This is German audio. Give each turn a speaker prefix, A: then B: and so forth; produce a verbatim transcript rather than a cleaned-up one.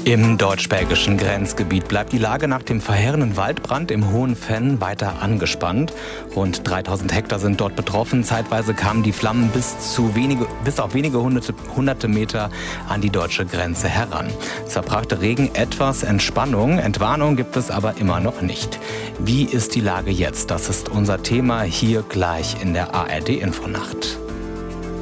A: Im deutsch-belgischen Grenzgebiet bleibt die Lage nach dem verheerenden Waldbrand im Hohen Venn weiter angespannt. Rund dreitausend Hektar sind dort betroffen. Zeitweise kamen die Flammen bis, zu wenige, bis auf wenige hunderte, hunderte Meter an die deutsche Grenze heran. Zwar brachte Regen etwas Entspannung, Entwarnung gibt es aber immer noch nicht. Wie ist die Lage jetzt? Das ist unser Thema hier gleich in der A R D Infonacht.